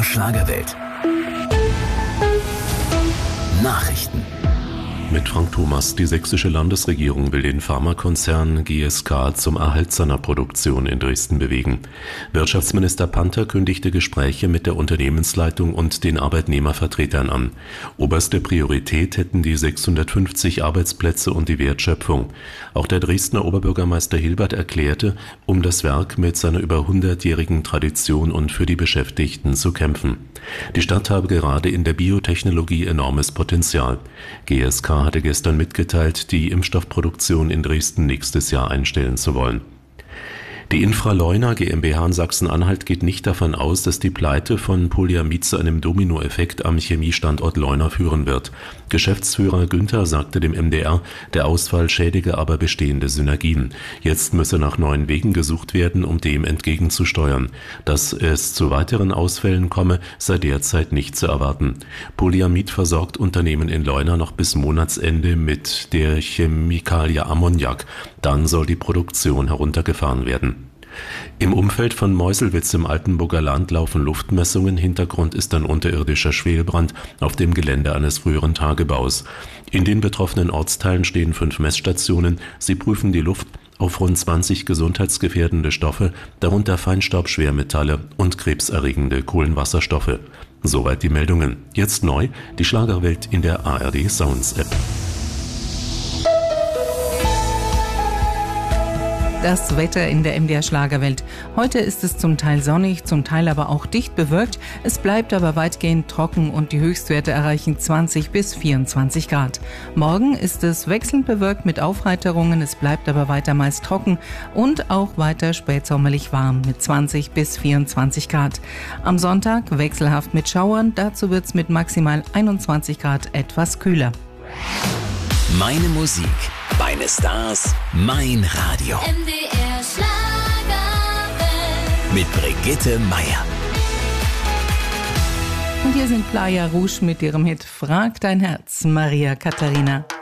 Schlagerwelt. Nachrichten. Mit Frank Thomas. Die sächsische Landesregierung will den Pharmakonzern GSK zum Erhalt seiner Produktion in Dresden bewegen. Wirtschaftsminister Panther kündigte Gespräche mit der Unternehmensleitung und den Arbeitnehmervertretern an. Oberste Priorität hätten die 650 Arbeitsplätze und die Wertschöpfung. Auch der Dresdner Oberbürgermeister Hilbert erklärte, um das Werk mit seiner über 100-jährigen Tradition und für die Beschäftigten zu kämpfen. Die Stadt habe gerade in der Biotechnologie enormes Potenzial. GSK hatte gestern mitgeteilt, die Impfstoffproduktion in Dresden nächstes Jahr einstellen zu wollen. Die Infra-Leuna GmbH in Sachsen-Anhalt geht nicht davon aus, dass die Pleite von Polyamid zu einem Dominoeffekt am Chemiestandort Leuna führen wird. Geschäftsführer Günther sagte dem MDR, der Ausfall schädige aber bestehende Synergien. Jetzt müsse nach neuen Wegen gesucht werden, um dem entgegenzusteuern. Dass es zu weiteren Ausfällen komme, sei derzeit nicht zu erwarten. Polyamid versorgt Unternehmen in Leuna noch bis Monatsende mit der Chemikalie Ammoniak. Dann soll die Produktion heruntergefahren werden. Im Umfeld von Meuselwitz im Altenburger Land laufen Luftmessungen. Hintergrund ist ein unterirdischer Schwelbrand auf dem Gelände eines früheren Tagebaus. In den betroffenen Ortsteilen stehen 5 Messstationen. Sie prüfen die Luft auf rund 20 gesundheitsgefährdende Stoffe, darunter Feinstaub, Schwermetalle und krebserregende Kohlenwasserstoffe. Soweit die Meldungen. Jetzt neu, die Schlagerwelt in der ARD Sounds App. Das Wetter in der MDR Schlagerwelt. Heute ist es zum Teil sonnig, zum Teil aber auch dicht bewölkt. Es bleibt aber weitgehend trocken und die Höchstwerte erreichen 20 bis 24 Grad. Morgen ist es wechselnd bewölkt mit Aufheiterungen, es bleibt aber weiter meist trocken und auch weiter spätsommerlich warm mit 20 bis 24 Grad. Am Sonntag wechselhaft mit Schauern, dazu wird es mit maximal 21 Grad etwas kühler. Meine Musik, meine Stars, mein Radio. MDR Schlagerwelt. Mit Brigitte Meier. Und hier sind Playa Rouge mit ihrem Hit Frag dein Herz, Maria Katharina.